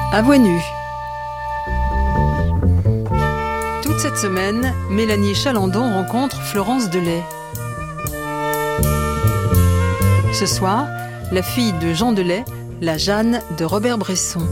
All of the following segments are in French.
À voix nue. Toute cette semaine, Mélanie Chalandon rencontre Florence Delay. Ce soir, la fille de Jean Delay, la Jeanne de Robert Bresson.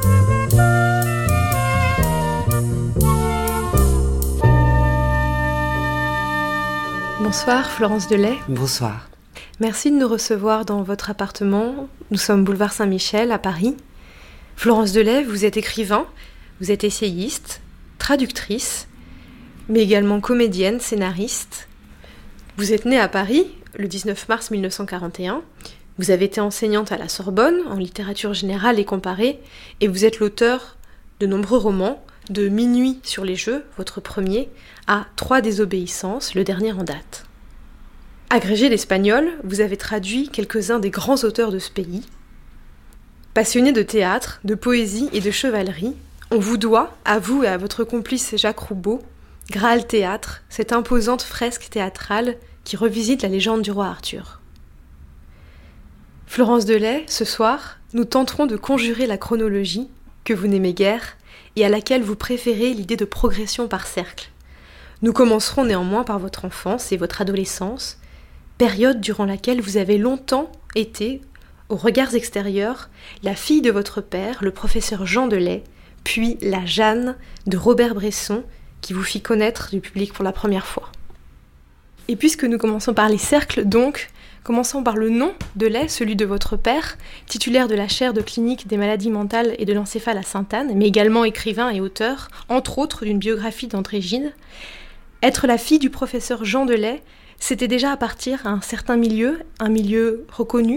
Bonsoir Florence Delay. Bonsoir. Merci de nous recevoir dans votre appartement. Nous sommes boulevard Saint-Michel à Paris. Florence Delay, vous êtes écrivain, vous êtes essayiste, traductrice, mais également comédienne, scénariste. Vous êtes née à Paris le 19 mars 1941. Vous avez été enseignante à la Sorbonne en littérature générale et comparée, et vous êtes l'auteur de nombreux romans, de Minuit sur les jeux, votre premier, à 3 désobéissances, le dernier en date. Agrégée d'espagnol, vous avez traduit quelques-uns des grands auteurs de ce pays. Passionnée de théâtre, de poésie et de chevalerie, on vous doit, à vous et à votre complice Jacques Roubaud, Graal Théâtre, cette imposante fresque théâtrale qui revisite la légende du roi Arthur. Florence Delay, ce soir, nous tenterons de conjurer la chronologie, que vous n'aimez guère, et à laquelle vous préférez l'idée de progression par cercle. Nous commencerons néanmoins par votre enfance et votre adolescence, période durant laquelle vous avez longtemps été, aux regards extérieurs, la fille de votre père, le professeur Jean Delay, puis la Jeanne de Robert Bresson, qui vous fit connaître du public pour la première fois. Et puisque nous commençons par les cercles, donc, commençons par le nom Delay, celui de votre père, titulaire de la chaire de clinique des maladies mentales et de l'encéphale à Sainte-Anne, mais également écrivain et auteur, entre autres d'une biographie d'André Gide. Être la fille du professeur Jean Delay, c'était déjà appartenir à un certain milieu, un milieu reconnu.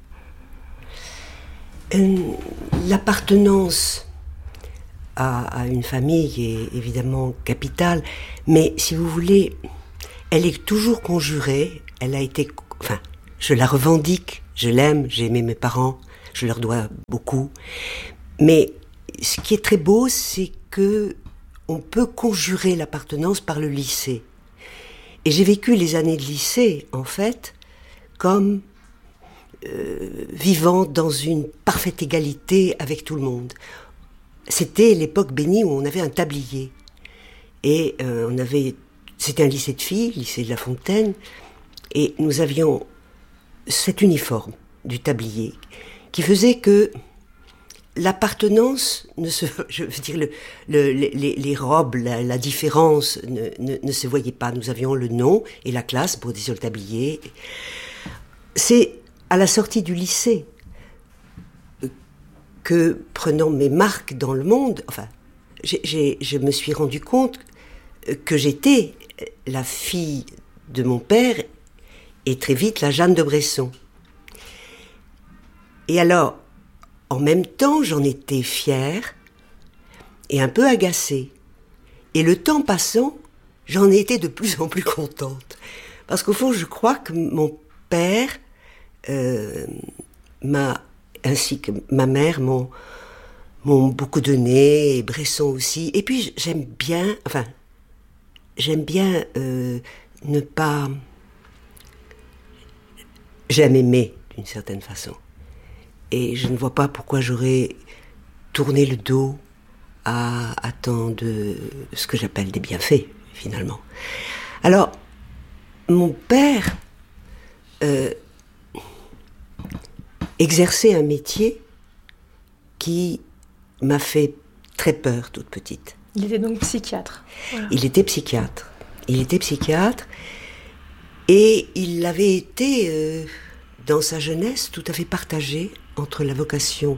L'appartenance à une famille est évidemment capitale, mais si vous voulez, elle est toujours conjurée, elle a été... Enfin, je la revendique, je l'aime, j'ai aimé mes parents, je leur dois beaucoup. Mais ce qui est très beau, c'est que on peut conjurer l'appartenance par le lycée. Et j'ai vécu les années de lycée, en fait, comme vivant dans une parfaite égalité avec tout le monde. C'était l'époque bénie où on avait un tablier. Et c'était un lycée de filles, lycée de La Fontaine, et nous avions cet uniforme du tablier qui faisait que l'appartenance, je veux dire, les robes, la différence ne se voyait pas. Nous avions le nom et la classe pour sur le tablier. C'est à la sortie du lycée que, prenant mes marques dans le monde, enfin, je me suis rendu compte que j'étais la fille de mon père et très vite la Jeanne de Bresson. Et alors, en même temps, j'en étais fière et un peu agacée. Et le temps passant, j'en étais de plus en plus contente. Parce qu'au fond, je crois que mon père, ainsi que ma mère, m'ont beaucoup donné, et Bresson aussi. Et puis, j'aime bien ne pas... J'aime aimer, d'une certaine façon. Et je ne vois pas pourquoi j'aurais tourné le dos à tant de ce que j'appelle des bienfaits, finalement. Alors, mon père exerçait un métier qui m'a fait très peur toute petite. Il était donc psychiatre. Voilà. Il était psychiatre et il avait été, dans sa jeunesse, tout à fait partagé entre la vocation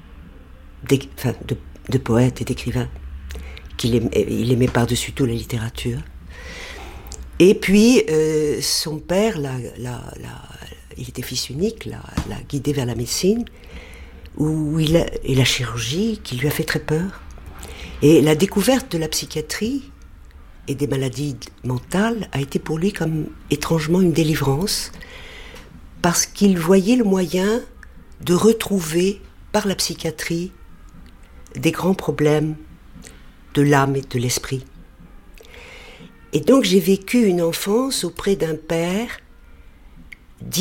de poète et d'écrivain, il aimait par-dessus tout la littérature. Et puis, son père, il était fils unique, l'a guidé vers la médecine, et la chirurgie, qui lui a fait très peur. Et la découverte de la psychiatrie et des maladies mentales a été pour lui comme étrangement une délivrance, parce qu'il voyait le moyen de retrouver par la psychiatrie des grands problèmes de l'âme et de l'esprit. Et donc j'ai vécu une enfance auprès d'un père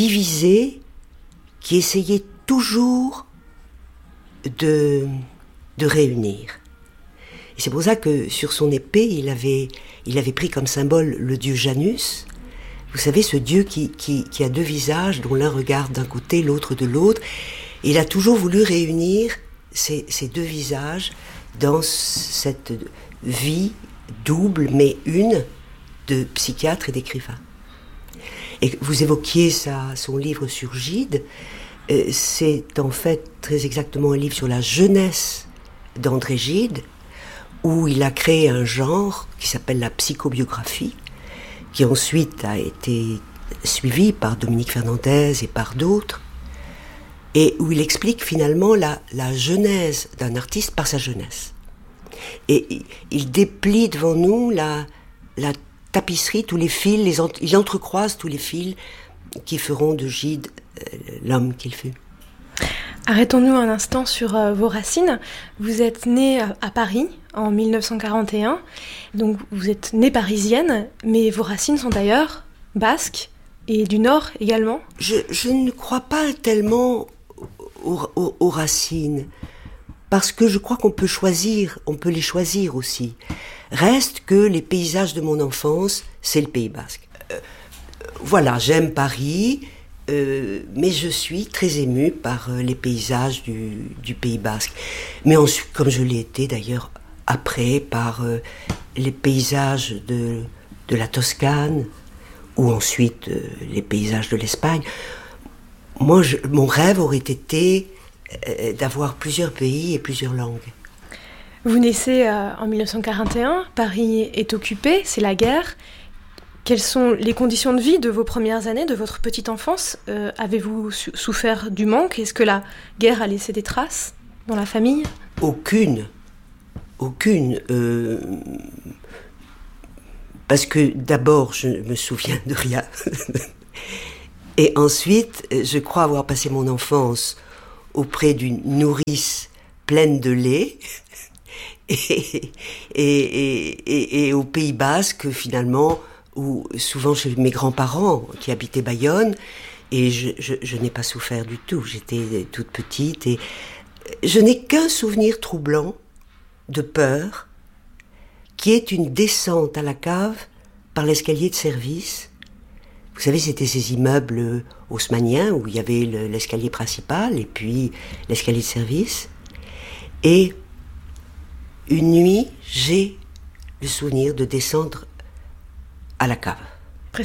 divisé, qui essayait toujours de de réunir. Et c'est pour ça que sur son épée, il avait pris comme symbole le dieu Janus. Vous savez, ce dieu qui a deux visages, dont l'un regarde d'un côté, l'autre de l'autre. Il a toujours voulu réunir ces deux visages dans cette vie double, mais une, de psychiatre et d'écrivain. Et vous évoquiez son livre sur Gide. C'est en fait très exactement un livre sur la jeunesse d'André Gide, où il a créé un genre qui s'appelle la psychobiographie, qui ensuite a été suivi par Dominique Fernandez et par d'autres, et où il explique finalement la genèse d'un artiste par sa jeunesse. Et il déplie devant nous la tapisserie, tous les fils, il entrecroise tous les fils qui feront de Gide l'homme qu'il fut. Arrêtons-nous un instant sur vos racines. Vous êtes née à Paris en 1941, donc vous êtes née parisienne, mais vos racines sont d'ailleurs basques et du Nord également. Je ne crois pas tellement aux racines, parce que je crois qu'on peut les choisir aussi. Reste que les paysages de mon enfance, c'est le Pays basque. Voilà, j'aime Paris, mais je suis très émue par les paysages du Pays basque. Mais ensuite, comme je l'ai été d'ailleurs après, par les paysages de la Toscane, ou ensuite les paysages de l'Espagne. Moi, mon rêve aurait été d'avoir plusieurs pays et plusieurs langues. Vous naissez en 1941, Paris est occupé, c'est la guerre. Quelles sont les conditions de vie de vos premières années, de votre petite enfance ? Avez-vous souffert du manque ? Est-ce que la guerre a laissé des traces dans la famille ? Aucune. Parce que d'abord, je me souviens de rien. Et ensuite, je crois avoir passé mon enfance auprès d'une nourrice pleine de lait et au Pays basque, finalement, où souvent chez mes grands-parents qui habitaient Bayonne, et je n'ai pas souffert du tout. J'étais toute petite et je n'ai qu'un souvenir troublant de peur, qui est une descente à la cave par l'escalier de service. Vous savez, c'était ces immeubles haussmanniens où il y avait l'escalier principal et puis l'escalier de service. Et une nuit, j'ai le souvenir de descendre à la cave. Précipitamment ?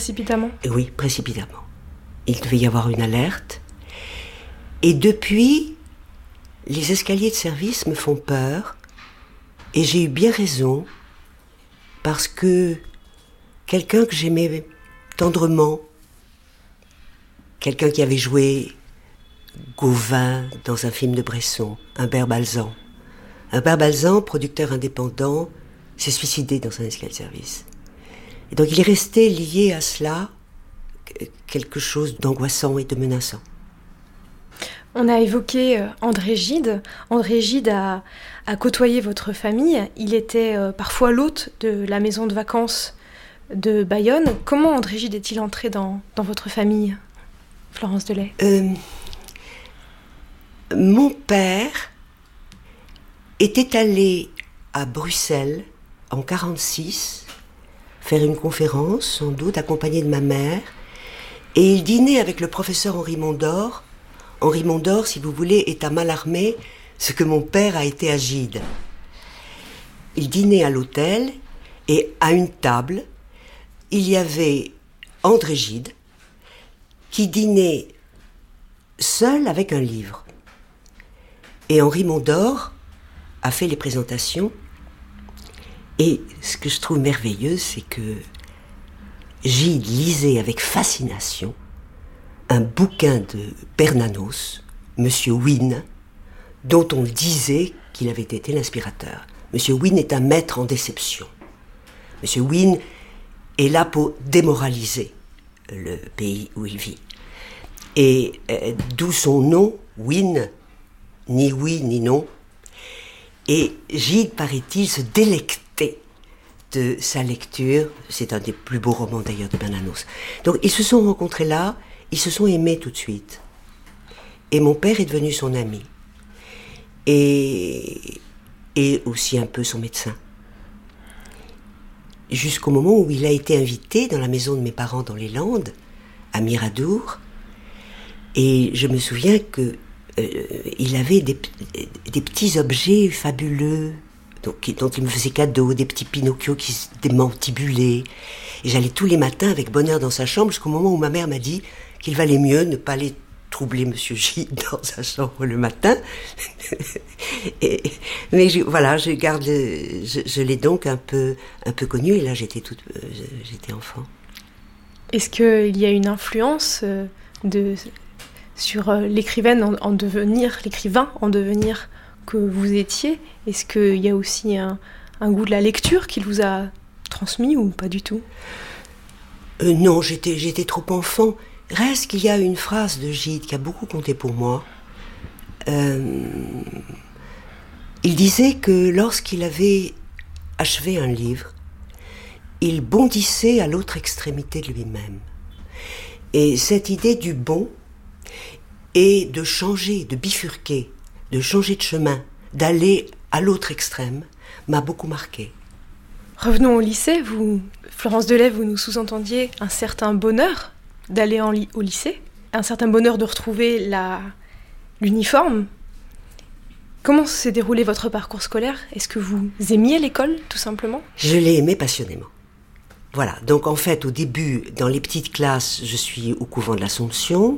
Oui, précipitamment. Il devait y avoir une alerte. Et depuis, les escaliers de service me font peur. Et j'ai eu bien raison, parce que quelqu'un que j'aimais tendrement, quelqu'un qui avait joué Gauvin dans un film de Bresson, Humbert Balzan. Humbert Balzan, producteur indépendant, s'est suicidé dans un escalier de service. Et donc il est resté lié à cela quelque chose d'angoissant et de menaçant. On a évoqué André Gide. André Gide a côtoyé votre famille. Il était parfois l'hôte de la maison de vacances de Bayonne. Comment André Gide est-il entré dans votre famille, Florence Delay ? Mon père était allé à Bruxelles en 1946 faire une conférence, sans doute, accompagné de ma mère, et il dînait avec le professeur Henri Mondor. Henri Mondor, si vous voulez, est à Mallarmé ce que mon père a été à Gide. Il dînait à l'hôtel, et à une table, il y avait André Gide, qui dînait seul avec un livre. Et Henri Mondor a fait les présentations. Et ce que je trouve merveilleux, c'est que Gide lisait avec fascination un bouquin de Bernanos, Monsieur Wynne, dont on disait qu'il avait été l'inspirateur. Monsieur Wynne est un maître en déception. Monsieur Wynne est là pour démoraliser le pays où il vit. Et d'où son nom, Wynne, ni oui ni non. Et Gide, paraît-il, se délectait de sa lecture. C'est un des plus beaux romans d'ailleurs de Bernanos. Donc ils se sont rencontrés là, ils se sont aimés tout de suite. Et mon père est devenu son ami. Et et aussi un peu son médecin. Jusqu'au moment où il a été invité dans la maison de mes parents dans les Landes, à Miradour, et je me souviens que il avait des petits objets fabuleux dont il me faisait cadeau, des petits Pinocchio qui se démantibulaient. Et j'allais tous les matins avec bonheur dans sa chambre jusqu'au moment où ma mère m'a dit qu'il valait mieux ne pas aller troubler Monsieur J dans sa chambre le matin. Mais je l'ai donc un peu connu, et là j'étais enfant. Est-ce qu'il y a une influence sur l'écrivain en devenir que vous étiez? Est-ce qu'il y a aussi un goût de la lecture qu'il vous a transmis ou pas du tout? Non, j'étais trop enfant. Reste qu'il y a une phrase de Gide qui a beaucoup compté pour moi. Il disait que lorsqu'il avait achevé un livre, il bondissait à l'autre extrémité de lui-même. Et cette idée du bond et de changer, de bifurquer, de changer de chemin, d'aller à l'autre extrême, m'a beaucoup marqué. Revenons au lycée. Florence Delay, vous nous sous-entendiez un certain bonheur d'aller au lycée, un certain bonheur de retrouver l'uniforme. Comment s'est déroulé votre parcours scolaire? Est-ce que vous aimiez l'école, tout simplement? Je l'ai aimé passionnément. Voilà, donc en fait, au début, dans les petites classes, je suis au couvent de l'Assomption,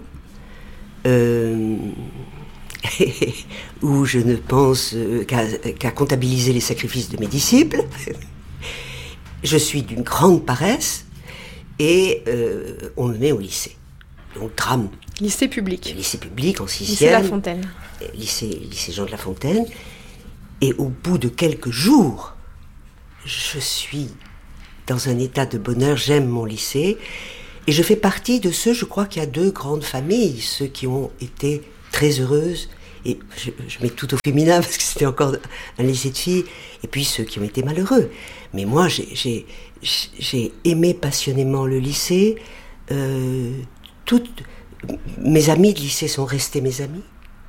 où je ne pense qu'à comptabiliser les sacrifices de mes disciples. Je suis d'une grande paresse, et on me met au lycée. Donc drame. Lycée public. Lycée public en 6e. Lycée La Fontaine. Lycée Jean de La Fontaine. Et au bout de quelques jours, je suis dans un état de bonheur, j'aime mon lycée. Et je fais partie de ceux, je crois qu'il y a 2 grandes familles, ceux qui ont été très heureuses, et je mets tout au féminin parce que c'était encore un lycée de filles, et puis ceux qui ont été malheureux. Mais moi, j'ai aimé passionnément le lycée. Toutes mes amies de lycée sont restées mes amies.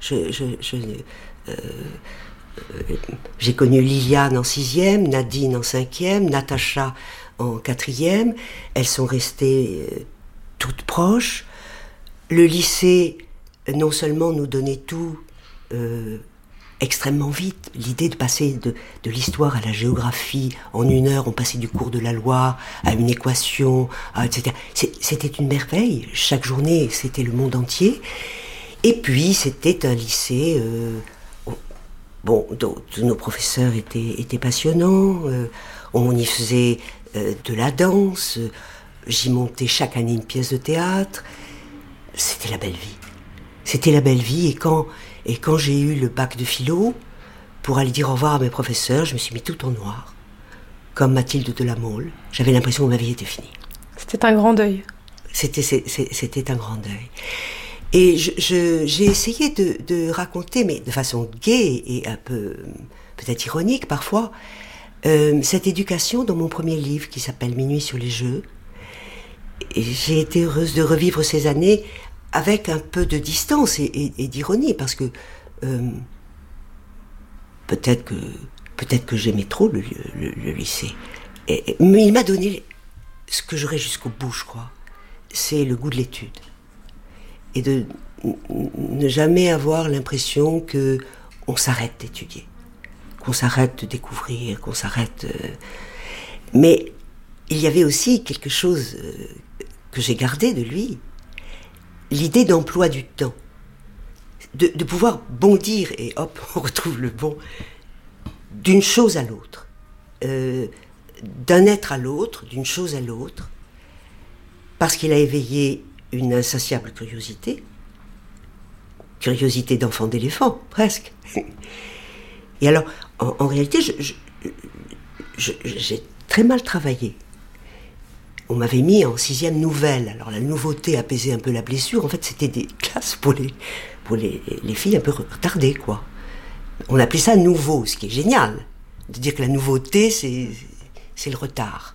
J'ai connu Liliane en 6e, Nadine en 5e, Natacha en 4e. Elles sont restées toutes proches. Le lycée, non seulement nous donnait tout extrêmement vite, l'idée de passer de l'histoire à la géographie en 1 heure, on passait du cours de la Loire à une équation, etc. C'était une merveille. Chaque journée, c'était le monde entier. Et puis, c'était un lycée... dont nos professeurs étaient passionnants. On y faisait de la danse. J'y montais chaque année une pièce de théâtre. C'était la belle vie. C'était la belle vie. Et quand j'ai eu le bac de philo, pour aller dire au revoir à mes professeurs, je me suis mis tout en noir, comme Mathilde de la Mole. J'avais l'impression que ma vie était finie. C'était un grand deuil. C'était un grand deuil. Et j'ai essayé de raconter, mais de façon gaie et un peu peut-être ironique parfois, cette éducation dans mon premier livre qui s'appelle Minuit sur les jeux. Et j'ai été heureuse de revivre ces années avec un peu de distance et d'ironie, parce que peut-être que j'aimais trop le lycée. Mais il m'a donné ce que j'aurai jusqu'au bout, je crois. C'est le goût de l'étude. Et de ne jamais avoir l'impression qu'on s'arrête d'étudier, qu'on s'arrête de découvrir, qu'on s'arrête... Mais il y avait aussi quelque chose que j'ai gardé de lui, l'idée d'emploi du temps, de pouvoir bondir, et hop, on retrouve le bon, d'une chose à l'autre, d'un être à l'autre, d'une chose à l'autre, parce qu'il a éveillé une insatiable curiosité d'enfant d'éléphant, presque. Et alors, en réalité, j'ai très mal travaillé. On m'avait mis en 6e nouvelle. Alors la nouveauté apaisait un peu la blessure. En fait, c'était des classes pour les filles un peu retardées, quoi. On appelait ça nouveau, ce qui est génial. De dire que la nouveauté, c'est le retard.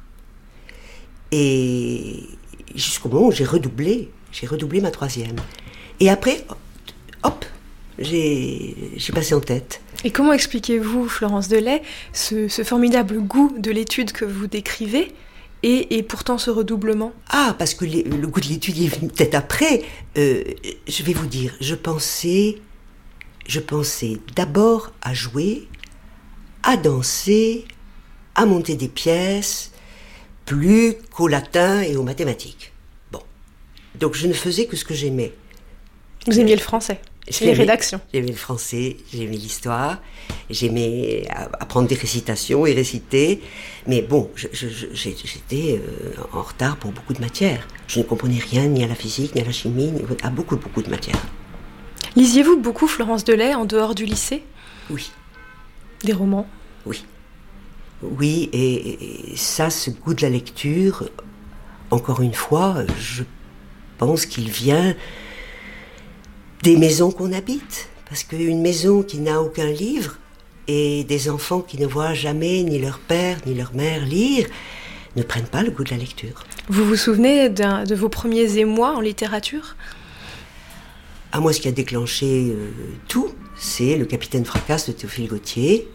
Et jusqu'au moment où j'ai redoublé ma 3e. Et après, hop, j'ai passé en tête. Et comment expliquez-vous, Florence Delay, ce formidable goût de l'étude que vous décrivez et pourtant ce redoublement ? Ah, parce que le goût de l'étude est venu peut-être après. Je vais vous dire, je pensais d'abord à jouer, à danser, à monter des pièces, plus qu'au latin et aux mathématiques. Bon. Donc je ne faisais que ce que j'aimais. Vous aimiez le français, les rédactions. J'aimais le français, j'aimais l'histoire, j'aimais apprendre des récitations et réciter. Mais bon, j'étais en retard pour beaucoup de matières. Je ne comprenais rien, ni à la physique, ni à la chimie, ni à beaucoup de matières. Lisiez-vous beaucoup Florence Delay en dehors du lycée ? Oui. Des romans ? Oui. Oui, et ça, ce goût de la lecture, encore une fois, je pense qu'il vient des maisons qu'on habite. Parce qu'une maison qui n'a aucun livre et des enfants qui ne voient jamais ni leur père ni leur mère lire ne prennent pas le goût de la lecture. Vous vous souvenez de vos premiers émois en littérature ? À moi, ce qui a déclenché tout, c'est Le Capitaine Fracasse de Théophile Gautier.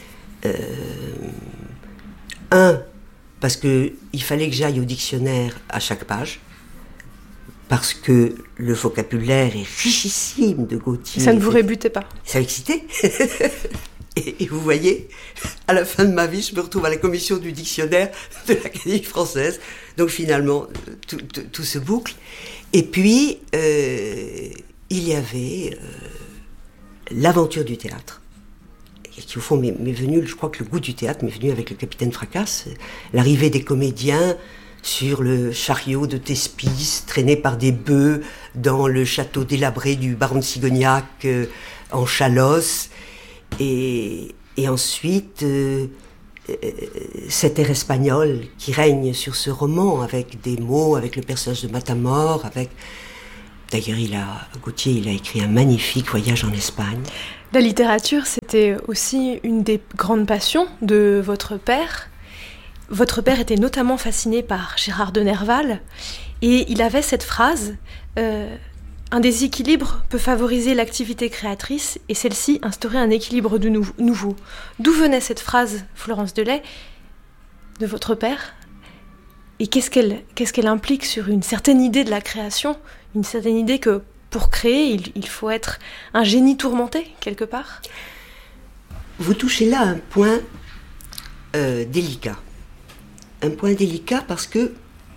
Parce qu'il fallait que j'aille au dictionnaire à chaque page. Parce que le vocabulaire est richissime de Gautier. Ça ne vous rébutait pas ? Ça m'excitait. Et vous voyez, à la fin de ma vie, je me retrouve à la commission du dictionnaire de l'Académie française. Donc finalement, tout se boucle. Et puis, il y avait l'aventure du théâtre. Et qui au fond m'est venu, je crois que le goût du théâtre m'est venu avec Le Capitaine Fracasse. L'arrivée des comédiens sur le chariot de Thespis, traîné par des bœufs dans le château délabré du baron de Sigognac en Chalosse. Et ensuite, cet air espagnol qui règne sur ce roman, avec des mots, avec le personnage de Matamor, avec... D'ailleurs, Gautier, il a écrit un magnifique voyage en Espagne. La littérature, c'était aussi une des grandes passions de votre père. Votre père était notamment fasciné par Gérard de Nerval, et il avait cette phrase un déséquilibre peut favoriser l'activité créatrice, et celle-ci instaurer un équilibre de nouveau. D'où venait cette phrase, Florence Delay, de votre père ? Et qu'est-ce qu'elle implique sur une certaine idée de la création, une certaine idée que pour créer, il faut être un génie tourmenté, quelque part ? Vous touchez là un point délicat. Un point délicat parce que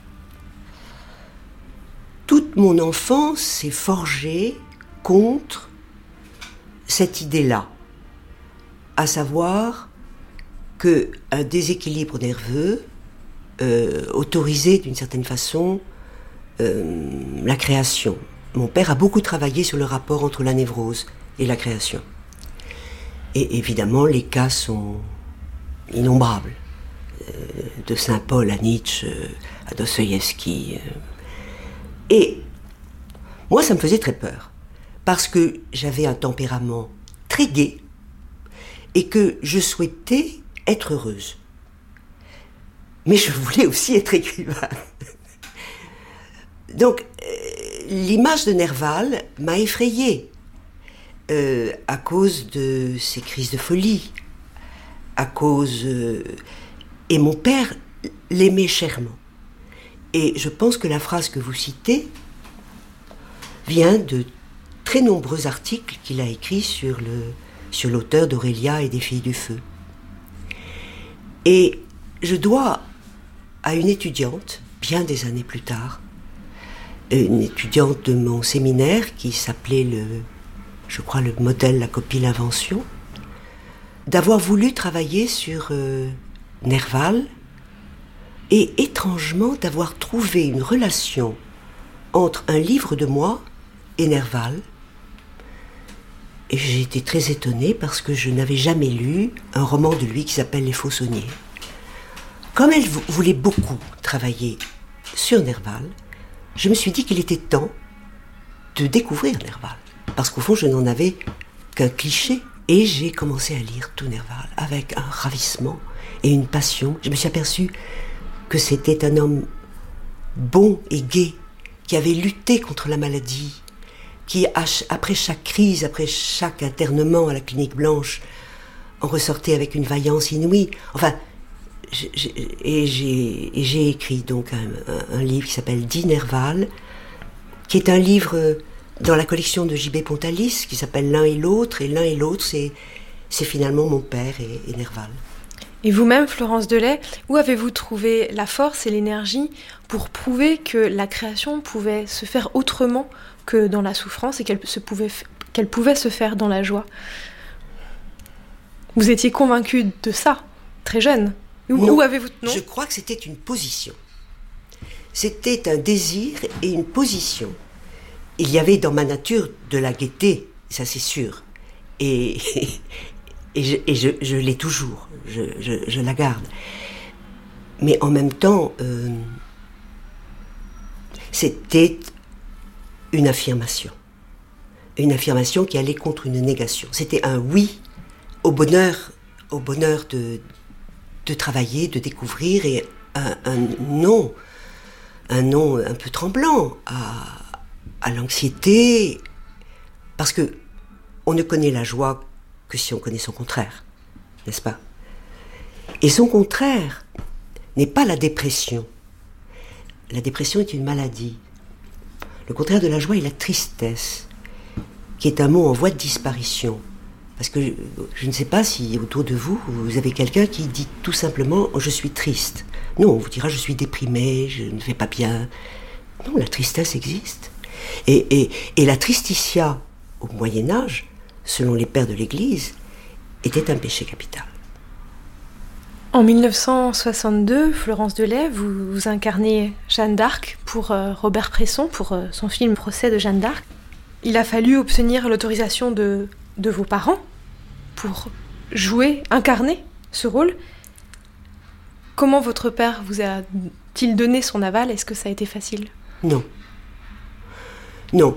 toute mon enfance s'est forgée contre cette idée-là, à savoir qu'un déséquilibre nerveux autorisait d'une certaine façon la création. Mon père a beaucoup travaillé sur le rapport entre la névrose et la création. Et évidemment, les cas sont innombrables. De Saint-Paul à Nietzsche, à Dostoïevski. Et moi, ça me faisait très peur, parce que j'avais un tempérament très gai et que je souhaitais être heureuse. Mais je voulais aussi être écrivain. Donc, l'image de Nerval m'a effrayée à cause de ses crises de folie, à cause... Et mon père l'aimait chèrement. Et je pense que la phrase que vous citez vient de très nombreux articles qu'il a écrits sur l'auteur d'Aurélia et des Filles du Feu. Et je dois à une étudiante, bien des années plus tard, une étudiante de mon séminaire qui s'appelait je crois le modèle, la copie, l'invention, d'avoir voulu travailler sur Nerval et étrangement d'avoir trouvé une relation entre un livre de moi et Nerval. Et j'ai été très étonnée parce que je n'avais jamais lu un roman de lui qui s'appelle Les Faussonniers. Comme elle voulait beaucoup travailler sur Nerval, je me suis dit qu'il était temps de découvrir Nerval. Parce qu'au fond, je n'en avais qu'un cliché. Et j'ai commencé à lire tout Nerval avec un ravissement et une passion. Je me suis aperçue que c'était un homme bon et gai, qui avait lutté contre la maladie, qui, après chaque crise, après chaque internement à la clinique Blanche, en ressortait avec une vaillance inouïe. Enfin, j'ai écrit donc un livre qui s'appelle Dit Nerval, qui est un livre dans la collection de J.B. Pontalis, qui s'appelle L'un et l'autre, et l'un et l'autre, c'est finalement mon père et Nerval. Et vous-même, Florence Delay, où avez-vous trouvé la force et l'énergie pour prouver que la création pouvait se faire autrement que dans la souffrance et qu'elle pouvait se faire dans la joie? Vous étiez convaincue de ça, très jeune. Non, où avez-vous... Non, je crois que c'était une position. C'était un désir et une position. Il y avait dans ma nature de la gaieté, ça c'est sûr. Et je l'ai toujours, je la garde. Mais en même temps, c'était une affirmation. Une affirmation qui allait contre une négation. C'était un oui au bonheur de travailler, de découvrir, et un non un peu tremblant à l'anxiété, parce que on ne connaît la joie que si on connaît son contraire, n'est-ce pas? Et son contraire n'est pas la dépression. La dépression est une maladie. Le contraire de la joie est la tristesse, qui est un mot en voie de disparition. Parce que je ne sais pas si autour de vous, vous avez quelqu'un qui dit tout simplement « je suis triste ». Non, on vous dira « je suis déprimé, je ne vais pas bien ». Non, la tristesse existe. Et la tristitia, au Moyen-Âge, selon les pères de l'Église, était un péché capital. En 1962, Florence Delay, vous incarnez Jeanne d'Arc pour Robert Bresson, pour son film Procès de Jeanne d'Arc. Il a fallu obtenir l'autorisation de vos parents pour incarner ce rôle. Comment votre père vous a-t-il donné son aval? Est-ce que ça a été facile? Non. Non.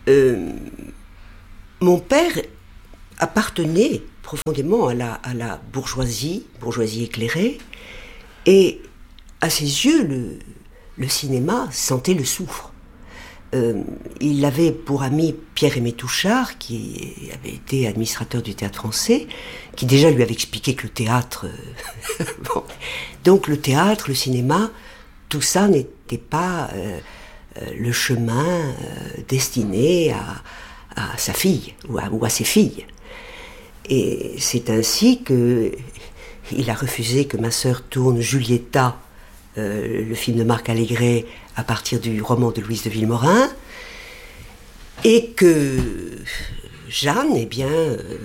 Mon père appartenait profondément à la bourgeoisie éclairée, et à ses yeux, le cinéma sentait le soufre. Il avait pour ami Pierre-Aimé Touchard, qui avait été administrateur du Théâtre Français, qui déjà lui avait expliqué que le théâtre... bon. Donc le théâtre, le cinéma, tout ça n'était pas le chemin destiné à sa fille ou à ses filles. Et c'est ainsi qu'il a refusé que ma sœur tourne Julieta, le film de Marc Allégret, à partir du roman de Louise de Villemorin, et que Jeanne, eh bien,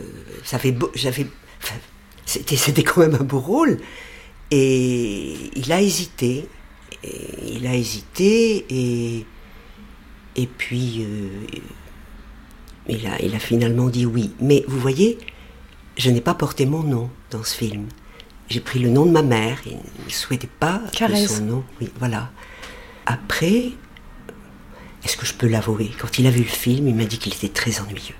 c'était quand même un beau rôle, et il a hésité, et puis il a finalement dit oui. Mais vous voyez, je n'ai pas porté mon nom dans ce film. J'ai pris le nom de ma mère, il ne souhaitait pas son nom. Oui, voilà. Après, est-ce que je peux l'avouer? Quand il a vu le film, il m'a dit qu'il était très ennuyeux.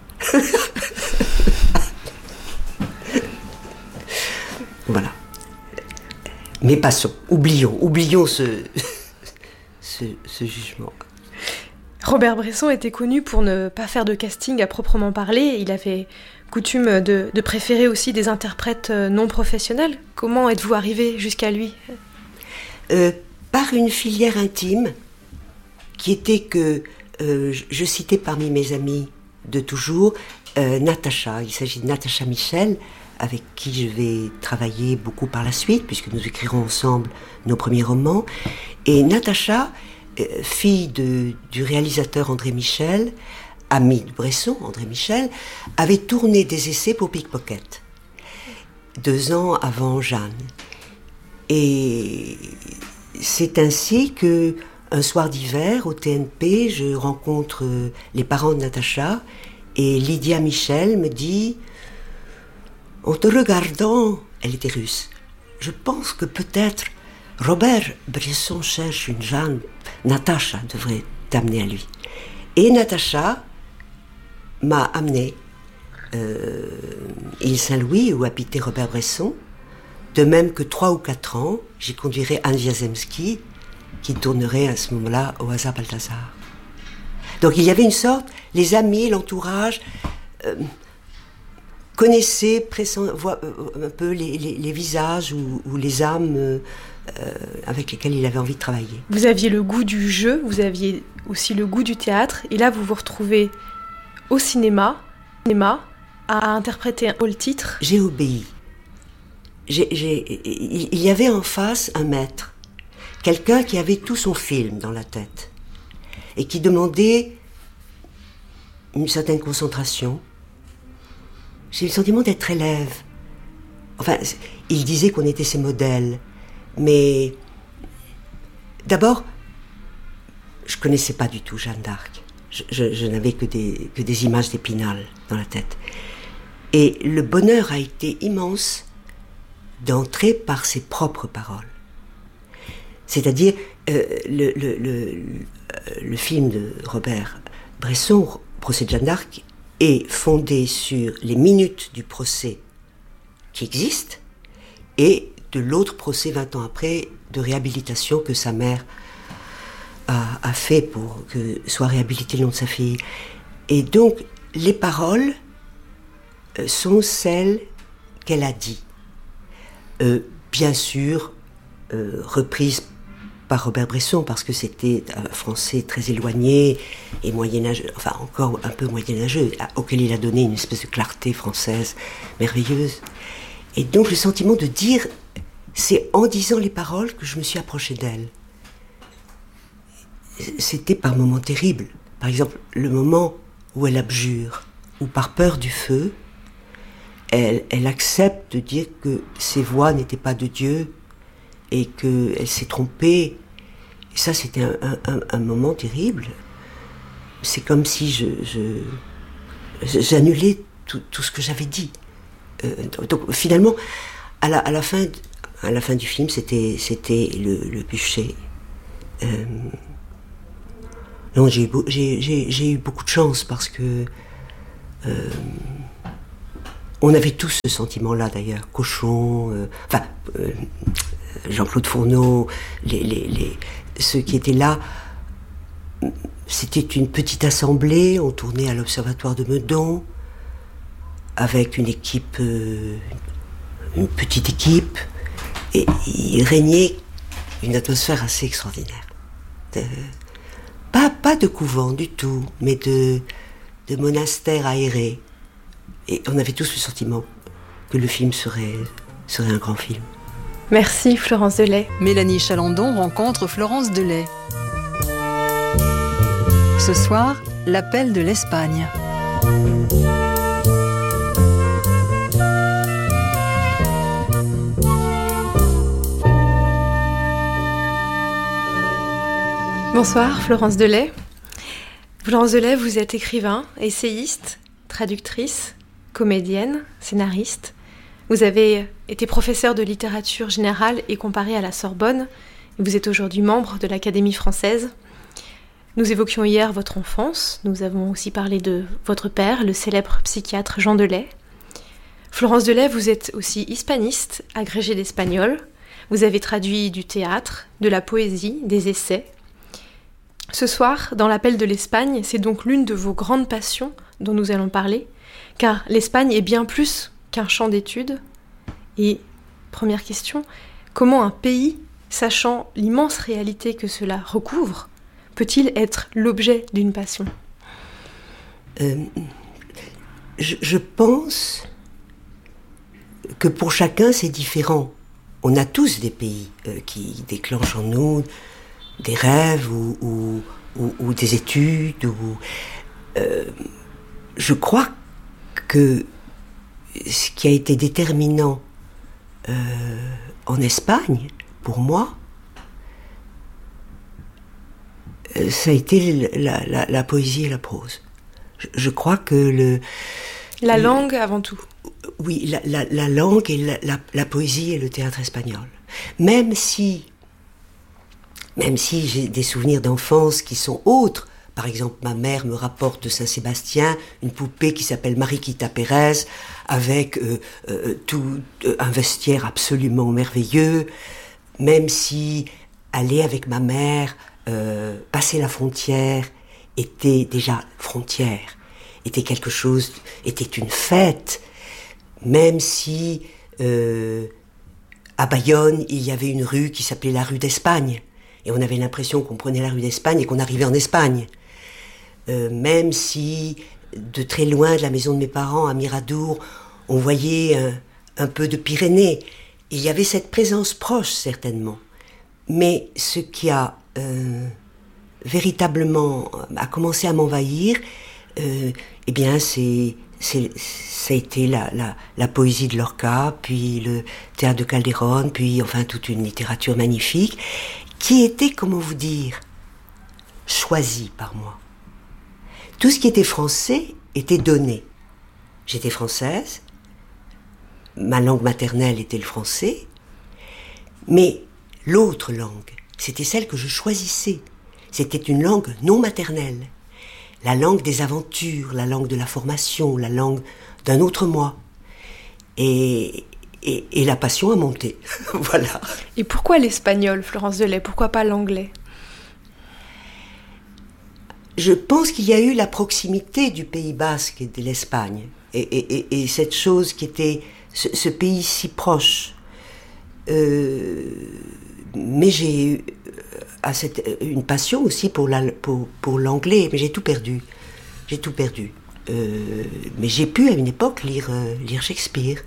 Voilà. Mais passons, oublions ce jugement. Robert Bresson était connu pour ne pas faire de casting à proprement parler. Il avait coutume de préférer aussi des interprètes non professionnels. Comment êtes-vous arrivé jusqu'à lui? Par une filière intime, qui était que je citais parmi mes amis de toujours Natacha. Il s'agit de Natacha Michel, avec qui je vais travailler beaucoup par la suite, puisque nous écrirons ensemble nos premiers romans. Et Natacha, fille du réalisateur André Michel, ami de Bresson, André Michel, avait tourné des essais pour Pickpocket, 2 ans avant Jeanne. Et c'est ainsi que, un soir d'hiver, au TNP, je rencontre les parents de Natacha, et Lydia Michel me dit « En te regardant, elle était russe, je pense que peut-être Robert Bresson cherche une Jeanne, Natacha devrait t'amener à lui. » Et Natacha m'a amené île Saint-Louis, où habitait Robert Bresson, de même que 3 ou 4 ans, j'y conduirais Anne Wiazemski, qui tournerait à ce moment-là au hasard Balthazar. Donc il y avait une sorte, les amis, l'entourage connaissaient un peu les visages ou les âmes avec lesquelles il avait envie de travailler. Vous aviez le goût du jeu, vous aviez aussi le goût du théâtre, et là vous vous retrouvez au cinéma à interpréter un rôle titre. J'ai obéi. Il y avait en face un maître, quelqu'un qui avait tout son film dans la tête et qui demandait une certaine concentration. J'ai le sentiment d'être élève. Enfin, il disait qu'on était ses modèles, mais d'abord, je connaissais pas du tout Jeanne d'Arc. Je n'avais que des images d'Épinal dans la tête. Et le bonheur a été immense d'entrer par ses propres paroles. C'est-à-dire, le film de Robert Bresson, Procès de Jeanne d'Arc, est fondé sur les minutes du procès qui existent et de l'autre procès 20 ans après de réhabilitation que sa mère a fait pour que soit réhabilité le nom de sa fille. Et donc, les paroles sont celles qu'elle a dit. Bien sûr, reprise par Robert Bresson, parce que c'était un français très éloigné et moyenâgeux, enfin encore un peu moyenâgeux, auquel il a donné une espèce de clarté française merveilleuse. Et donc le sentiment de dire, c'est en disant les paroles que je me suis approchée d'elle. C'était par moments terribles. Par exemple, le moment où elle abjure, où par peur du feu, elle accepte de dire que ses voix n'étaient pas de Dieu et qu'elle s'est trompée. Et ça, c'était un moment terrible. C'est comme si j'annulais tout ce que j'avais dit. Donc finalement, à la fin du film, c'était le bûcher. Non, j'ai eu beaucoup de chance parce que on avait tous ce sentiment-là d'ailleurs. Cochon, Jean-Claude Fourneau, ceux qui étaient là, c'était une petite assemblée. On tournait à l'Observatoire de Meudon avec une équipe, une petite équipe, et il régnait une atmosphère assez extraordinaire. Pas de couvent du tout, mais de monastère aéré. Et on avait tous le sentiment que le film serait un grand film. Merci Florence Delay. Mélanie Chalandon rencontre Florence Delay. Ce soir, l'appel de l'Espagne. Bonsoir Florence Delay. Florence Delay, vous êtes écrivain, essayiste, traductrice, comédienne, scénariste. Vous avez été professeure de littérature générale et comparée à la Sorbonne. Vous êtes aujourd'hui membre de l'Académie française. Nous évoquions hier votre enfance. Nous avons aussi parlé de votre père, le célèbre psychiatre Jean Delay. Florence Delay, vous êtes aussi hispaniste, agrégée d'espagnol. Vous avez traduit du théâtre, de la poésie, des essais. Ce soir, dans l'appel de l'Espagne, c'est donc l'une de vos grandes passions dont nous allons parler, car l'Espagne est bien plus qu'un champ d'études. Et, première question, comment un pays, sachant l'immense réalité que cela recouvre, peut-il être l'objet d'une passion ? Je pense que pour chacun c'est différent. On a tous des pays qui déclenchent en nous des rêves ou des études. Je crois que ce qui a été déterminant en Espagne, pour moi, ça a été la poésie et la prose. Je crois que la langue avant tout. Oui, la langue et la poésie et le théâtre espagnol. Même si j'ai des souvenirs d'enfance qui sont autres. Par exemple, ma mère me rapporte de Saint-Sébastien une poupée qui s'appelle Mariquita Pérez, avec tout un vestiaire absolument merveilleux. Même si aller avec ma mère, passer la frontière était déjà frontière, était quelque chose, était une fête, même si à Bayonne, il y avait une rue qui s'appelait la rue d'Espagne, et on avait l'impression qu'on prenait la rue d'Espagne et qu'on arrivait en Espagne. Même si, de très loin de la maison de mes parents, à Miradour, on voyait un peu de Pyrénées, il y avait cette présence proche, certainement. Mais ce qui a véritablement a commencé à m'envahir, eh bien, ça a été la poésie de Lorca, puis le théâtre de Calderón, puis enfin toute une littérature magnifique, qui était, comment vous dire, choisie par moi. Tout ce qui était français était donné. J'étais française, ma langue maternelle était le français, mais l'autre langue, c'était celle que je choisissais. C'était une langue non maternelle, la langue des aventures, la langue de la formation, la langue d'un autre moi. Et la passion a monté, voilà. Et pourquoi l'espagnol, Florence Delay? Pourquoi pas l'anglais? Je pense qu'il y a eu la proximité du Pays Basque et de l'Espagne. Et cette chose qui était ce pays si proche. Mais j'ai eu une passion aussi pour l'anglais, mais j'ai tout perdu. Mais j'ai pu à une époque lire Shakespeare.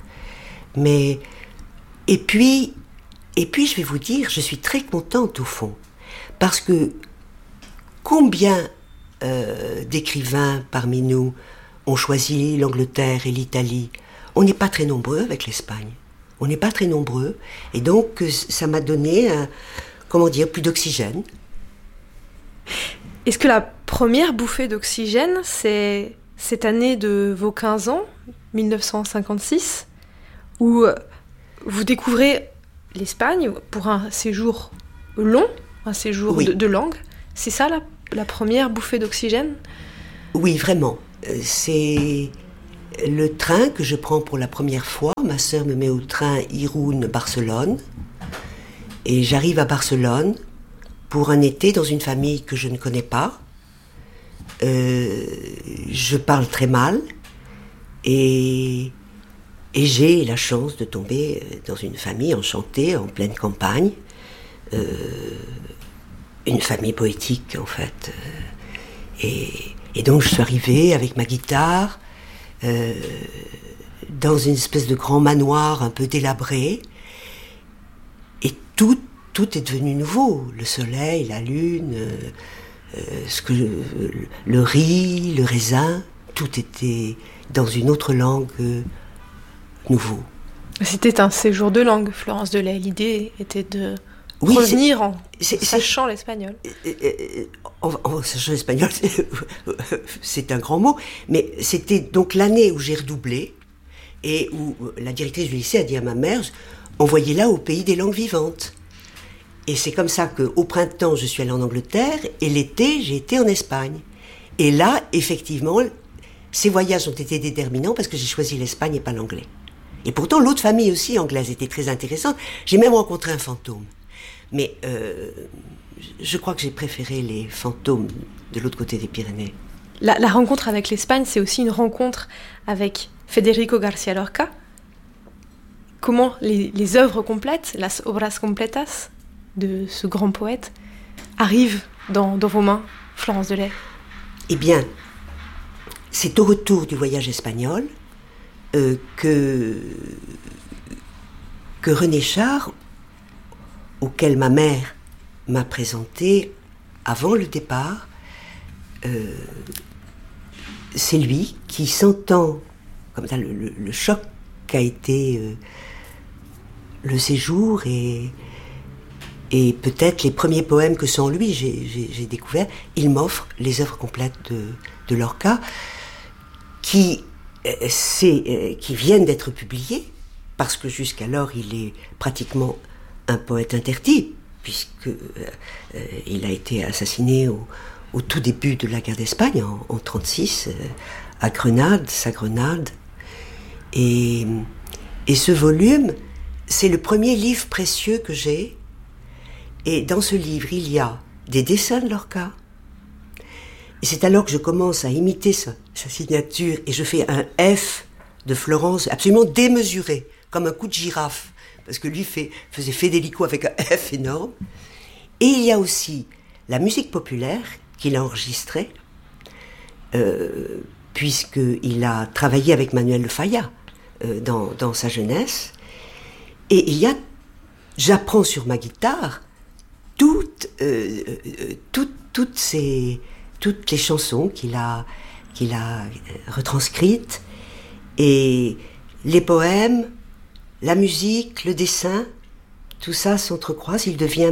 Et puis je vais vous dire, je suis très contente au fond, parce que combien d'écrivains parmi nous ont choisi l'Angleterre et l'Italie. On n'est pas très nombreux avec l'Espagne. On n'est pas très nombreux. Et donc, ça m'a donné, plus d'oxygène. Est-ce que la première bouffée d'oxygène, c'est cette année de vos 15 ans, 1956, où vous découvrez l'Espagne pour un séjour long, un séjour oui. de langue? C'est ça la première bouffée d'oxygène? Oui, vraiment. C'est le train que je prends pour la première fois. Ma sœur me met au train Irún-Barcelone. Et j'arrive à Barcelone pour un été dans une famille que je ne connais pas. Je parle très mal. Et j'ai la chance de tomber dans une famille enchantée, en pleine campagne. Une famille poétique, en fait. Et donc, je suis arrivée avec ma guitare dans une espèce de grand manoir un peu délabré. Et tout est devenu nouveau. Le soleil, la lune, le riz, le raisin, tout était dans une autre langue nouveau. C'était un séjour de langue, Florence Delay. L'idée était de revenir en sachant l'espagnol. En sachant l'espagnol, c'est un grand mot, mais c'était donc l'année où j'ai redoublé et où la directrice du lycée a dit à ma mère, envoyez-la au pays des langues vivantes. Et c'est comme ça qu'au printemps, je suis allée en Angleterre et l'été, j'ai été en Espagne. Et là, effectivement, ces voyages ont été déterminants parce que j'ai choisi l'Espagne et pas l'anglais. Et pourtant, l'autre famille aussi anglaise était très intéressante. J'ai même rencontré un fantôme. Mais je crois que j'ai préféré les fantômes de l'autre côté des Pyrénées. La rencontre avec l'Espagne, c'est aussi une rencontre avec Federico García Lorca. Comment les œuvres complètes, las obras completas de ce grand poète, arrivent dans vos mains, Florence Delay? Eh bien, c'est au retour du voyage espagnol que René Char, auquel ma mère m'a présenté avant le départ, c'est lui qui, sentant comme ça le choc qu'a été le séjour et peut-être les premiers poèmes que sans lui j'ai découvert, il m'offre les œuvres complètes de Lorca qui viennent d'être publiées, parce que jusqu'alors il est pratiquement un poète interdit, puisque il a été assassiné au tout début de la guerre d'Espagne, en 1936, à Grenade, sa Grenade. Et ce volume, c'est le premier livre précieux que j'ai. Et dans ce livre, il y a des dessins de Lorca, Et c'est alors que je commence à imiter sa signature et je fais un F de Florence absolument démesuré, comme un coup de girafe, parce que lui faisait Federico avec un F énorme. Et il y a aussi la musique populaire qu'il a enregistrée, puisqu'il a travaillé avec Manuel de Falla dans sa jeunesse. Et j'apprends sur ma guitare toutes les chansons qu'il a retranscrites, et les poèmes, la musique, le dessin, tout ça s'entrecroise. Il devient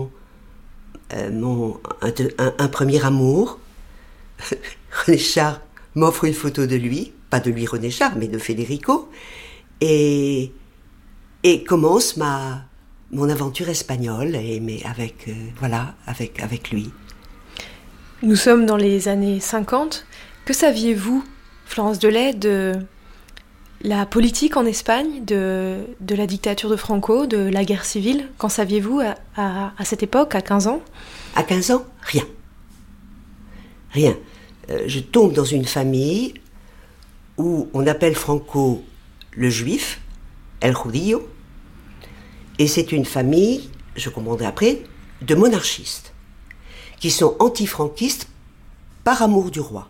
un premier amour. René Char m'offre une photo de lui, pas de lui René Char, mais de Federico, et commence mon aventure espagnole, avec lui. Nous sommes dans les années 50. Que saviez-vous, Florence Delay, de la politique en Espagne, de la dictature de Franco, de la guerre civile? Qu'en saviez-vous à cette époque, à 15 ans? À 15 ans, rien. Rien. Je tombe dans une famille où on appelle Franco le juif, el judío, et c'est une famille, je comprendrai après, de monarchistes, qui sont anti-franquistes par amour du roi.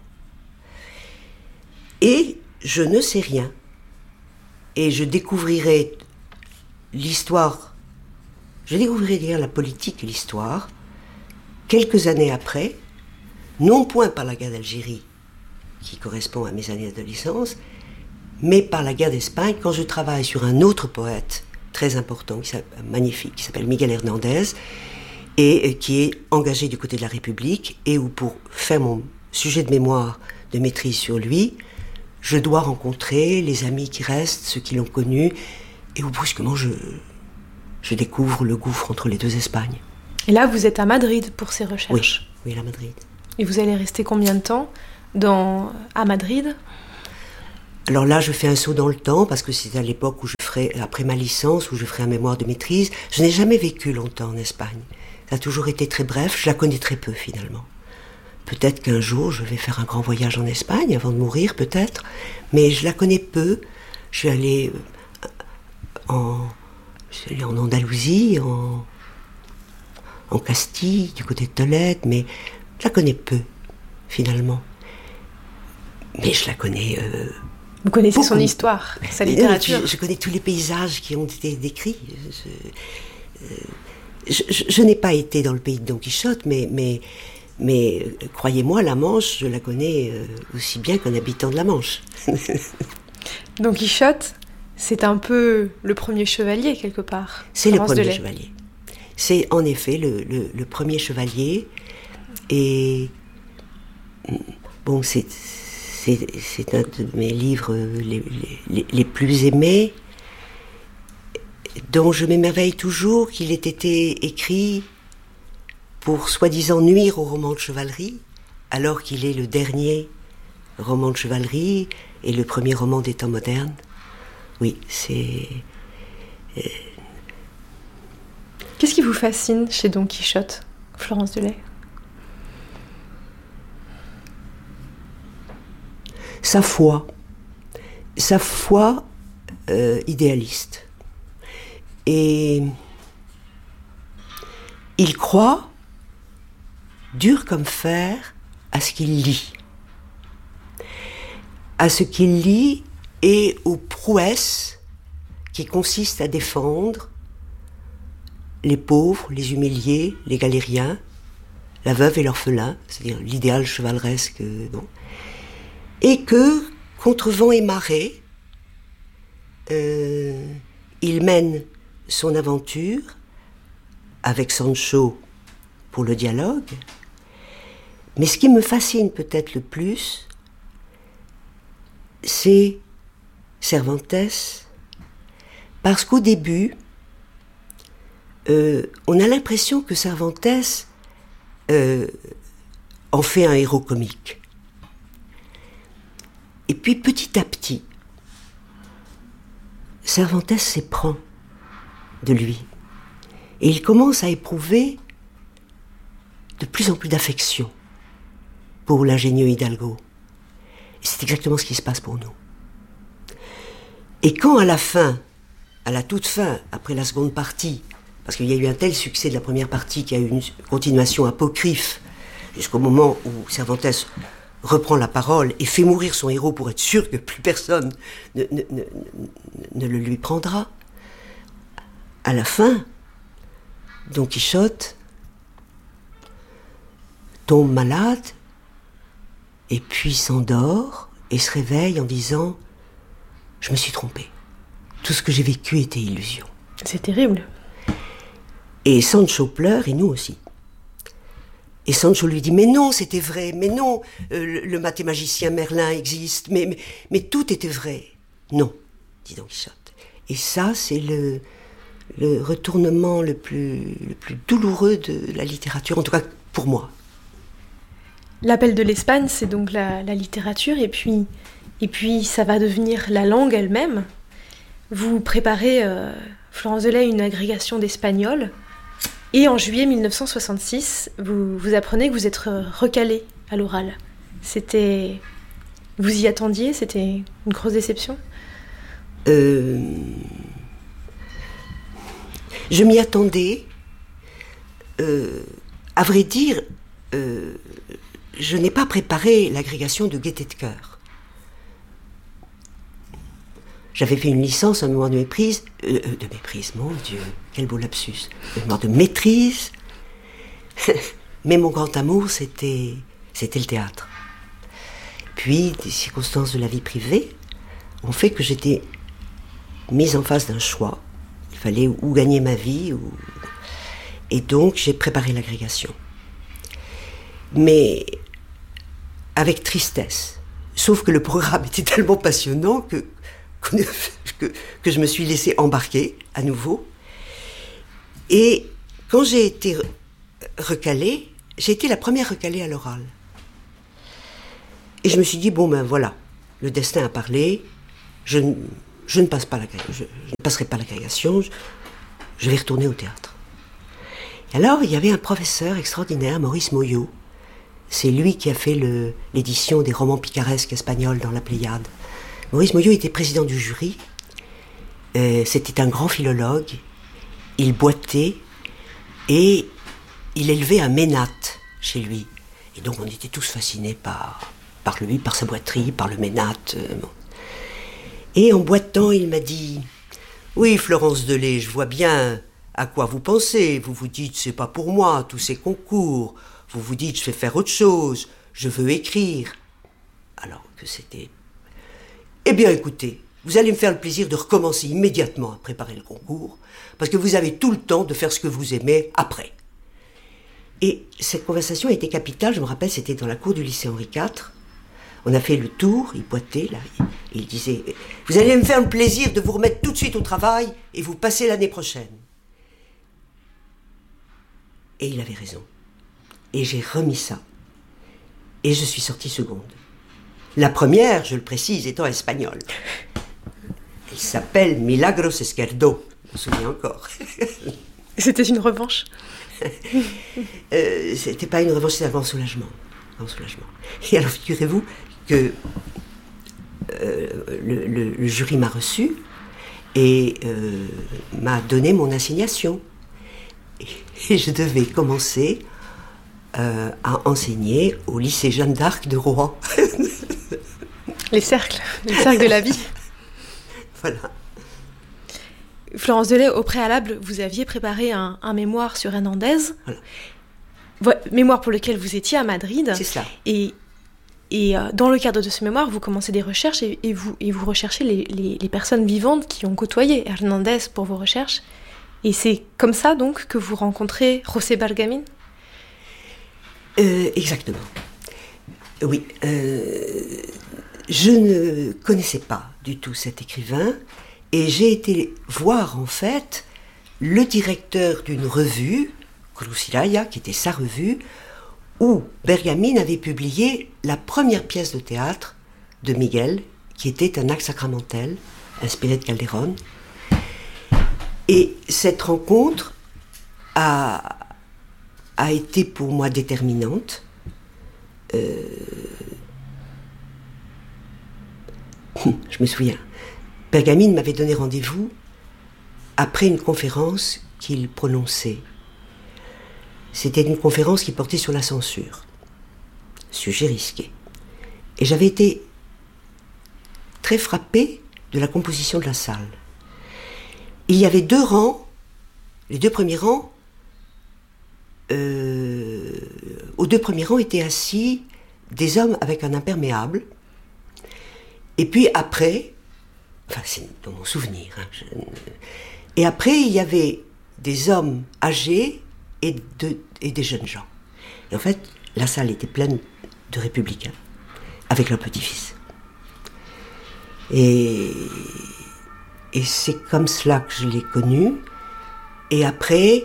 Et je ne sais rien. Et je découvrirai l'histoire, la politique et l'histoire, quelques années après, non point par la guerre d'Algérie, qui correspond à mes années d'adolescence, mais par la guerre d'Espagne, quand je travaille sur un autre poète très important, magnifique, qui s'appelle Miguel Hernández, et qui est engagé du côté de la République, et où pour faire mon sujet de mémoire, de maîtrise sur lui, je dois rencontrer les amis qui restent, ceux qui l'ont connu, et où brusquement je découvre le gouffre entre les deux Espagnes. Et là, vous êtes à Madrid pour ces recherches? Oui, à Madrid. Et vous allez rester combien de temps à Madrid? Alors là, je fais un saut dans le temps, parce que c'est à l'époque où après ma licence, où je ferai un mémoire de maîtrise. Je n'ai jamais vécu longtemps en Espagne. Ça a toujours été très bref, je la connais très peu finalement. Peut-être qu'un jour, je vais faire un grand voyage en Espagne, avant de mourir peut-être, mais je la connais peu. Je suis allée en Andalousie, en Castille, du côté de Tolède, mais je la connais peu, finalement. Mais je la connais... Vous connaissez beaucoup. Son histoire, sa littérature. Je connais tous les paysages qui ont été décrits. Je n'ai pas été dans le pays de Don Quichotte, mais croyez-moi, la Manche, je la connais aussi bien qu'un habitant de la Manche. Don Quichotte, c'est un peu le premier chevalier, quelque part. C'est le premier chevalier. C'est en effet le premier chevalier. Et bon, c'est un de mes livres les plus aimés, dont je m'émerveille toujours qu'il ait été écrit pour soi-disant nuire au roman de chevalerie, alors qu'il est le dernier roman de chevalerie et le premier roman des temps modernes. Oui, c'est... Qu'est-ce qui vous fascine chez Don Quichotte, Florence Delay? Sa foi idéaliste. Et il croit, dur comme fer, à ce qu'il lit. À ce qu'il lit et aux prouesses qui consistent à défendre les pauvres, les humiliés, les galériens, la veuve et l'orphelin, c'est-à-dire l'idéal chevaleresque. Et que, contre vent et marée, il mène son aventure avec Sancho pour le dialogue. Mais ce qui me fascine peut-être le plus, c'est Cervantes, parce qu'au début, on a l'impression que Cervantes en fait un héros comique. Et puis petit à petit, Cervantes s'éprend de lui. Et il commence à éprouver de plus en plus d'affection pour l'ingénieux Hidalgo. Et c'est exactement ce qui se passe pour nous. Et quand à la toute fin, après la seconde partie, parce qu'il y a eu un tel succès de la première partie qu'il y a eu une continuation apocryphe, jusqu'au moment où Cervantes reprend la parole et fait mourir son héros pour être sûr que plus personne ne le lui prendra. À la fin, Don Quichotte tombe malade et puis s'endort et se réveille en disant « Je me suis trompé. Tout ce que j'ai vécu était illusion. » C'est terrible. Et Sancho pleure et nous aussi. Et Sancho lui dit « Mais non, c'était vrai, mais non, le mathémagicien Merlin existe, mais tout était vrai. » « Non, dit Don Quichotte. Et ça, c'est le retournement le plus douloureux de la littérature, en tout cas pour moi. L'appel de l'Espagne, c'est donc la littérature, et puis ça va devenir la langue elle-même. Vous préparez, Florence Delay, une agrégation d'espagnol, et en juillet 1966, vous apprenez que vous êtes recalé à l'oral. Vous y attendiez? C'était une grosse déception? Je m'y attendais. À vrai dire, je n'ai pas préparé l'agrégation de gaieté de cœur. J'avais fait une licence, un mémoire de méprise, mon Dieu, quel beau lapsus, un mémoire de maîtrise, mais mon grand amour, c'était le théâtre. Puis, des circonstances de la vie privée ont fait que j'étais mise en face d'un choix. Il fallait ou gagner ma vie, et donc j'ai préparé l'agrégation. Mais avec tristesse. Sauf que le programme était tellement passionnant que je me suis laissée embarquer à nouveau. Et quand j'ai été recalée, j'ai été la première recalée à l'oral. Et je me suis dit, bon ben voilà, le destin a parlé, je ne passerai pas l'agrégation, je vais retourner au théâtre. Et alors, il y avait un professeur extraordinaire, Maurice Moyau. C'est lui qui a fait l'édition des romans picaresques espagnols dans la Pléiade. Maurice Moyau était président du jury. C'était un grand philologue. Il boitait et il élevait un ménate chez lui. Et donc, on était tous fascinés par lui, par sa boiterie, par le ménate. Et en boitant, il m'a dit « Oui, Florence Delay, je vois bien à quoi vous pensez. Vous vous dites, c'est pas pour moi, tous ces concours. Vous vous dites, je vais faire autre chose, je veux écrire. » Alors que c'était... Eh bien, écoutez, vous allez me faire le plaisir de recommencer immédiatement à préparer le concours, parce que vous avez tout le temps de faire ce que vous aimez après. Et cette conversation a été capitale, je me rappelle, c'était dans la cour du lycée Henri IV. On a fait le tour, il boitait là, et il disait « Vous allez me faire le plaisir de vous remettre tout de suite au travail et vous passez l'année prochaine. » Et il avait raison. Et j'ai remis ça. Et je suis sortie seconde. La première, je le précise, étant espagnole. Elle s'appelle Milagros Esquerdo. Je me souviens encore. C'était une revanche? C'était pas une revanche, c'était un grand soulagement. Et alors, figurez-vous que le jury m'a reçu et m'a donné mon assignation. Et je devais commencer à enseigner au lycée Jeanne d'Arc de Rouen. Les cercles de la vie. Voilà. Florence Delay, au préalable, vous aviez préparé un mémoire sur Hernandez. Voilà. Mémoire pour lequel vous étiez à Madrid. C'est ça. Et dans le cadre de ce mémoire, vous commencez des recherches et vous recherchez les personnes vivantes qui ont côtoyé Hernandez pour vos recherches. Et c'est comme ça, donc, que vous rencontrez José Bergamin? Exactement. Oui. Je ne connaissais pas du tout cet écrivain et j'ai été voir, en fait, le directeur d'une revue, Cruciraya, qui était sa revue, où Bergamin avait publié la première pièce de théâtre de Miguel, qui était un acte sacramentel, inspiré de Calderón. Et cette rencontre a été pour moi déterminante. je me souviens, Bergamin m'avait donné rendez-vous après une conférence qu'il prononçait. C'était une conférence qui portait sur la censure. Sujet risqué. Et j'avais été très frappée de la composition de la salle. Il y avait 2 rangs, les 2 premiers rangs, aux 2 premiers rangs étaient assis des hommes avec un imperméable, et puis après, enfin c'est dans mon souvenir, hein, et après il y avait des hommes âgés et des jeunes gens. Et en fait, la salle était pleine de républicains, avec leurs petits-fils. Et c'est comme cela que je l'ai connu. Et après,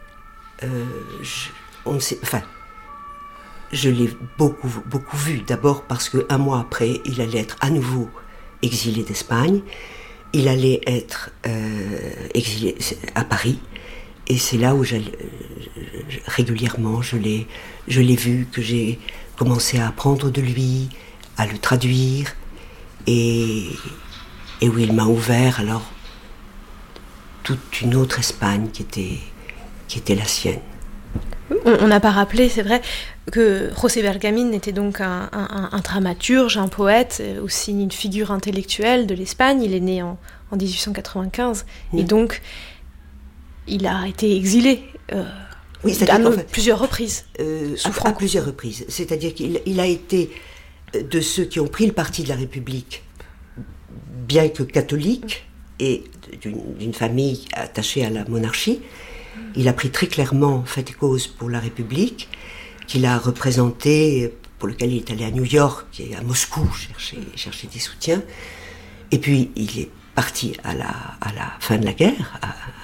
je l'ai beaucoup vu. D'abord parce qu'un mois après, il allait être à nouveau exilé d'Espagne. Il allait être exilé à Paris. Et c'est là où régulièrement je l'ai vu, que j'ai commencé à apprendre de lui, à le traduire, et où il m'a ouvert alors toute une autre Espagne qui était la sienne. On n'a pas rappelé, c'est vrai, que José Bergamin était donc un dramaturge, un poète, aussi une figure intellectuelle de l'Espagne. Il est né en 1895, et donc il a été exilé plusieurs reprises. À plusieurs reprises. C'est-à-dire qu'il a été de ceux qui ont pris le parti de la République, bien que catholique, et d'une famille attachée à la monarchie. Il a pris très clairement fait et cause pour la République, qu'il a représenté, pour lequel il est allé à New York et à Moscou chercher des soutiens. Et puis il est parti à la fin de la guerre,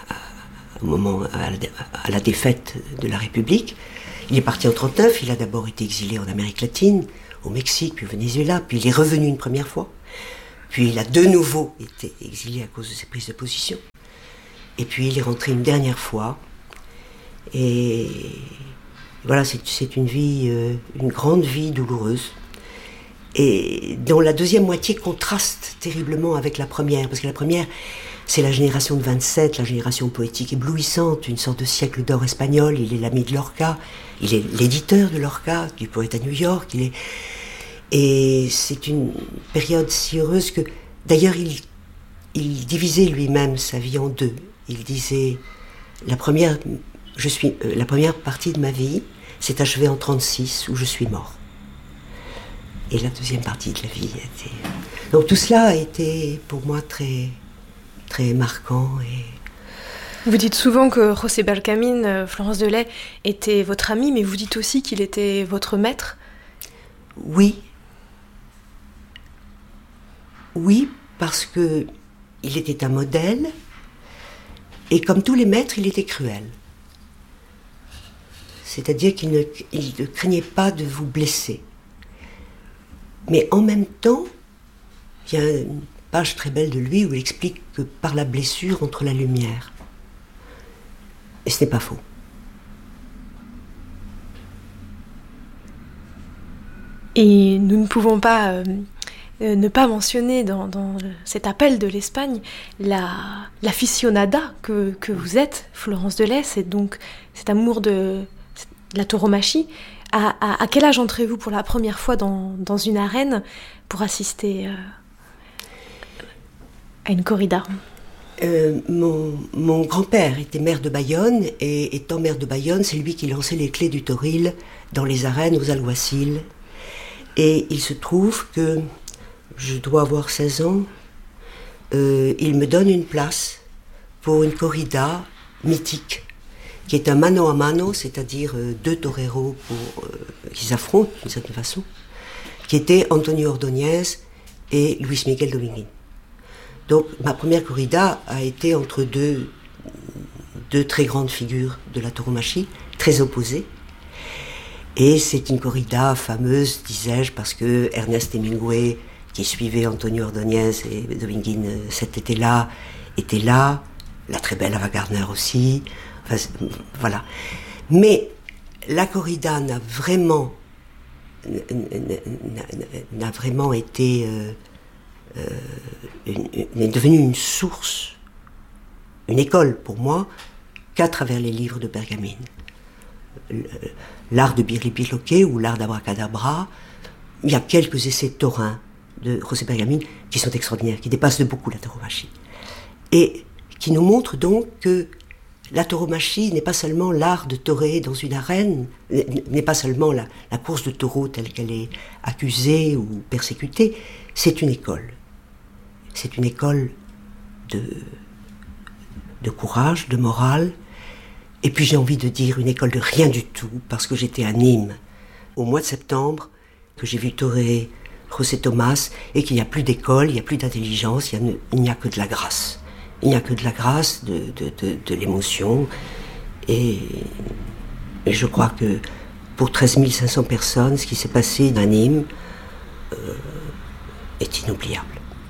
à la défaite de la République. Il est parti en 1939, il a d'abord été exilé en Amérique latine, au Mexique, puis au Venezuela, puis il est revenu une première fois. Puis il a de nouveau été exilé à cause de ses prises de position. Et puis il est rentré une dernière fois. Et voilà, c'est une vie, une grande vie douloureuse. Et dont la deuxième moitié contraste terriblement avec la première. Parce que la première, c'est la génération de 27, la génération poétique éblouissante, une sorte de siècle d'or espagnol. Il est l'ami de Lorca, il est l'éditeur de Lorca, du poète à New York. Et c'est une période si heureuse que, d'ailleurs, il divisait lui-même sa vie en 2. Il disait, la première partie de ma vie s'est achevée en 1936, où je suis mort. Et la deuxième partie de la vie était... Donc tout cela a été pour moi très, très marquant. Vous dites souvent que José Bergamin, Florence Delay, était votre ami, mais vous dites aussi qu'il était votre maître. Oui, parce que il était un modèle, et comme tous les maîtres, il était cruel. C'est-à-dire qu'il ne craignait pas de vous blesser. Mais en même temps, il y a une page très belle de lui où il explique que par la blessure entre la lumière. Et ce n'est pas faux. Et nous ne pouvons pas ne pas mentionner dans cet appel de l'Espagne l'aficionada que vous êtes, Florence Delay. C'est donc cet amour de la tauromachie. À quel âge entrez-vous pour la première fois dans une arène pour assister à une corrida ? Mon grand-père était maire de Bayonne, et étant maire de Bayonne, c'est lui qui lançait les clés du toril dans les arènes aux alguacils. Et il se trouve que je dois avoir 16 ans, il me donne une place pour une corrida mythique, qui est un mano a mano, c'est-à-dire 2 toreros qui s'affrontent d'une certaine façon, qui étaient Antonio Ordóñez et Luis Miguel Dominguín. Donc ma première corrida a été entre deux très grandes figures de la tauromachie, très opposées. Et c'est une corrida fameuse, disais-je, parce que Ernest Hemingway, qui suivait Antonio Ordóñez et Dominguín cet été-là, était là, la très belle Ava Gardner aussi, enfin, voilà. Mais la corrida n'a vraiment n'a vraiment été n'est devenue une source, une école pour moi, qu'à travers les livres de Bergamin. L'art de Birlibirloquet ou l'art d'Abracadabra, il y a quelques essais taurins de José Bergamin qui sont extraordinaires, qui dépassent de beaucoup la tauromachie. Et qui nous montrent donc que la tauromachie n'est pas seulement l'art de taurer dans une arène, n'est pas seulement la course de taureaux telle qu'elle est accusée ou persécutée, c'est une école. C'est une école de courage, de morale, et puis j'ai envie de dire une école de rien du tout, parce que j'étais à Nîmes au mois de septembre, que j'ai vu taurer José Tomás, et qu'il n'y a plus d'école, il n'y a plus d'intelligence, il n'y a que de la grâce. Il n'y a que de la grâce, de l'émotion, et je crois que pour 13 500 personnes, ce qui s'est passé à Nîmes est inoubliable.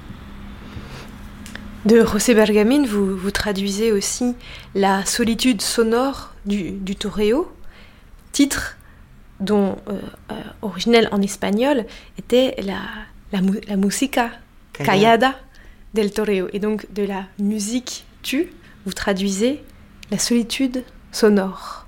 De José Bergamin, vous traduisez aussi la solitude sonore du toreo, titre dont originel en espagnol était la música callada del toreo. Et donc de la musique tue, vous traduisez la solitude sonore.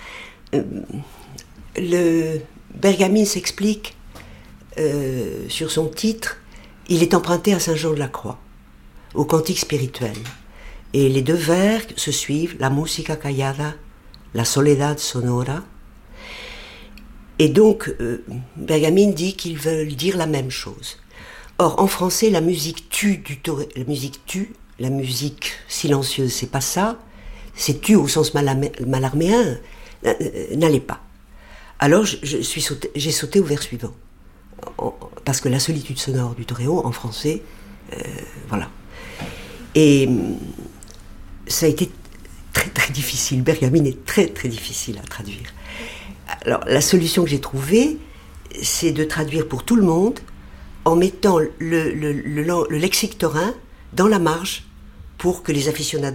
Le Bergamin s'explique sur son titre, il est emprunté à Saint Jean de la Croix, au cantique spirituel. Et les deux vers se suivent, la música callada, la soledad sonora. Et donc, Bergamin dit qu'ils veulent dire la même chose. Or, en français, la musique tue, la musique silencieuse, c'est pas ça. C'est tue au sens malarméen, n'allait pas. Alors, j'ai sauté au vers suivant. Parce que la solitude sonore du toreo, en français, voilà. Et ça a été très très difficile. Bergamin est très très difficile à traduire. Alors la solution que j'ai trouvée, c'est de traduire pour tout le monde en mettant le lexique taurin dans la marge pour que les aficionados